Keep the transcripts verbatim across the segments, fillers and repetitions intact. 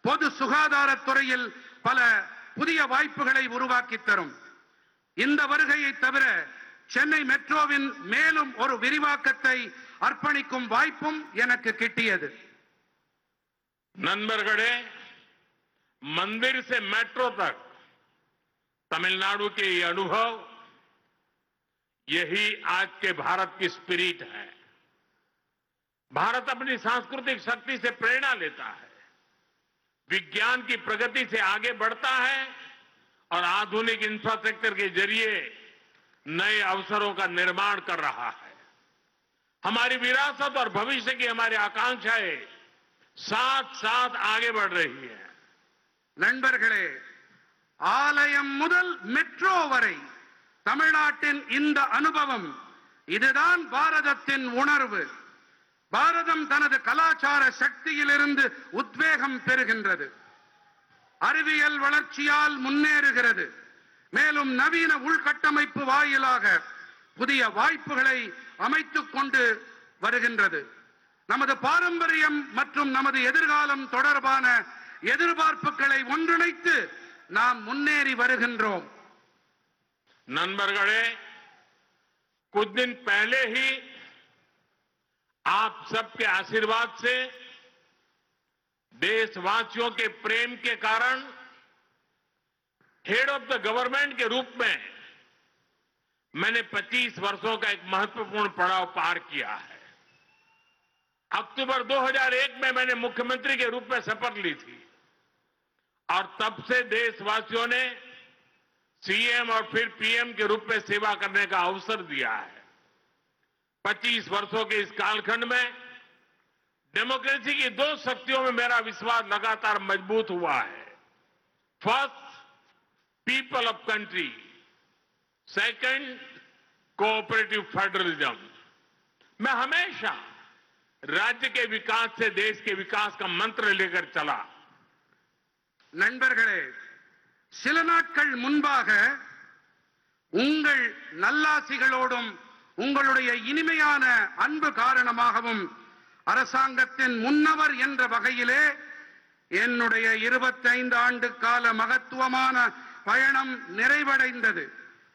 பொது சுகாதாரத்துறையில் பல புதிய வாய்ப்புகளை உருவாக்கி தரும். இந்த வருகையை தவிர சென்னை மெட்ரோவின் மேலும் ஒரு விரிவாக்கத்தை अर्पणिक्कुम वाय्प्पुम एनक्कु किट्टियदु. नंबरगढ़े मंदिर से मेट्रो तक तमिलनाडु के ये अनुभव, यही आज के भारत की स्पिरिट है. भारत अपनी सांस्कृतिक शक्ति से प्रेरणा लेता है, विज्ञान की प्रगति से आगे बढ़ता है और आधुनिक इंफ्रास्ट्रक्चर के जरिए नए अवसरों का निर्माण कर रहा है. हमारी विरासत और भविष्य की हमारी आकांक्षाएं साथ साथ आगे बढ़ रही है. நண்பர்களே, ஆலயம் முதல் மெட்ரோ வரை தமிழ்நாட்டின் இந்த அனுபவம், இதுதான் பாரதத்தின் உணர்வு. பாரதம் தனது கலாச்சார சக்தியிலிருந்து உத்வேகம் பெறுகின்றது. அறிவியல் வளர்ச்சியால் முன்னேறுகிறது. மேலும் நவீன உள்கட்டமைப்பு வாயிலாக புதிய வாய்ப்புகளை அமைத்துக் கொண்டு வருகின்றது. நமது பாரம்பரியம் மற்றும் நமது எதிர்காலம் தொடர்பான எதிர்பார்ப்புகளை ஒன்றிணைத்து நாம் முன்னேறி வருகின்றோம். नंबरगढ़े कुछ दिन पहले ही आप सबके आशीर्वाद से, देशवासियों के प्रेम के कारण हेड ऑफ द गवर्नमेंट के रूप में मैंने पच्चीस वर्षों का एक महत्वपूर्ण पड़ाव पार किया है. अक्टूबर दो हज़ार एक में मैंने मुख्यमंत्री के रूप में शपथ ली थी और तब से देशवासियों ने सीएम और फिर पीएम के रूप में सेवा करने का अवसर दिया है. पच्चीस वर्षों के इस कालखंड में डेमोक्रेसी की दो शक्तियों में मेरा विश्वास लगातार मजबूत हुआ है. First, people of country. Second, cooperative federalism. मैं हमेशा राज्य के विकास से देश के विकास का मंत्र लेकर चला. நண்பர்களே, சில நாட்கள் முன்பாக உங்கள் நல்லாசிகளோடும் உங்களுடைய இனிமையான அன்பு காரணமாகவும் அரசாங்கத்தின் முன்னவர் என்ற வகையிலே என்னுடைய இருபத்தைந்து ஆண்டு கால மகத்துவமான பயணம் நிறைவடைந்தது.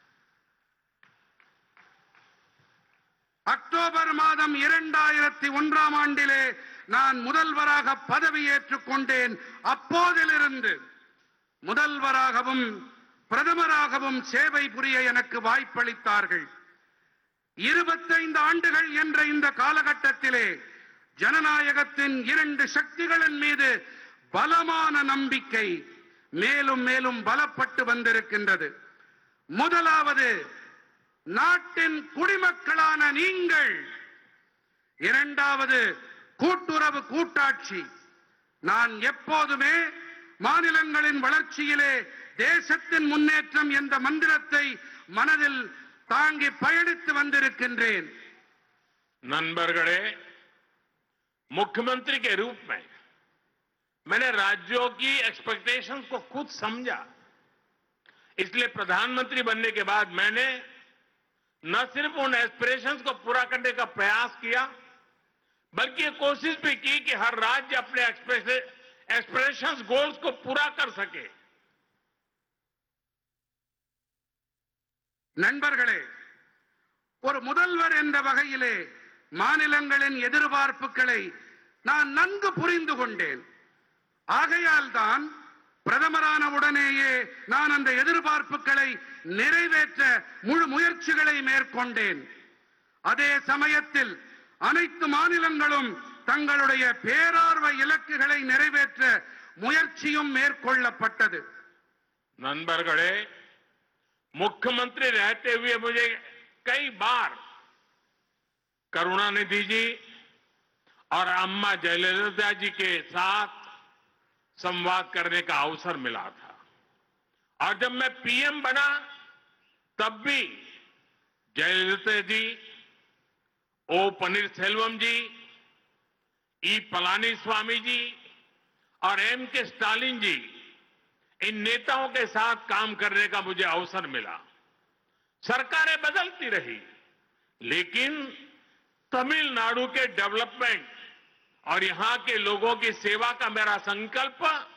அக்டோபர் மாதம் இரண்டாயிரத்தி ஒன்றாம் ஆண்டிலே நான் முதல்வராக பதவியேற்றுக் கொண்டேன். அப்போதிலிருந்து முதல்வராகவும் பிரதமராகவும் சேவை புரிய எனக்கு வாய்ப்பளித்தார்கள். இருபத்தைந்து ஆண்டுகள் என்ற இந்த காலகட்டத்திலே ஜனநாயகத்தின் இரண்டு சக்திகளின் மீது பலமான நம்பிக்கை மேலும் மேலும் பலப்பட்டு வந்திருக்கின்றது. முதலாவது, நாட்டின் குடிமக்களான நீங்கள். இரண்டாவது, கூட்டுறவு கூட்டாட்சி. நான் எப்போதுமே மாநிலங்களின் வளர்ச்சியிலே தேசத்தின் முன்னேற்றம் என்ற மந்திரத்தை மனதில் தாங்கி பயணித்து வந்திருக்கின்றேன். नंबरगढ़े मुख्यमंत्री के रूप में मैंने राज्यों की एक्सपेक्टेशंस को खुद समझा. इसलिए प्रधानमंत्री बनने के बाद मैंने न सिर्फ उन एस्पिरेशंस को पूरा करने का प्रयास किया, बल्कि ये कोशिश भी की कि हर राज्य अपने एस्पिरेशंस गोल्स को पूरा कर सके. நண்பர்களே, ஒரு முதல்வர் என்ற வகையிலே மாநிலங்களின் எதிர்பார்ப்புகளை நான் நன்கு புரிந்து கொண்டேன். ஆகையால் தான் பிரதமரான உடனேயே நான் அந்த எதிர்பார்ப்புகளை நிறைவேற்ற முழு முயற்சிகளை மேற்கொண்டேன். அதே சமயத்தில் அனைத்து மாநிலங்களும் தங்களுடைய பேரார்வ இலக்குகளை நிறைவேற்ற முயற்சியும் மேற்கொள்ளப்பட்டது. नंबरगढ़े मुख्यमंत्री रहते हुए मुझे कई बार करुणानिधि जी और अम्मा जयललिता जी के साथ संवाद करने का अवसर मिला था. और जब मैं पीएम बना तब भी जयललिता जी, ओ पनीरसेल्वम जी, ई पलानीस्वामी जी और एम के स्टालिन जी, इन नेताओं के साथ काम करने का मुझे अवसर मिला. सरकारें बदलती रही, लेकिन तमिलनाडु के डेवलपमेंट और यहां के लोगों की सेवा का मेरा संकल्प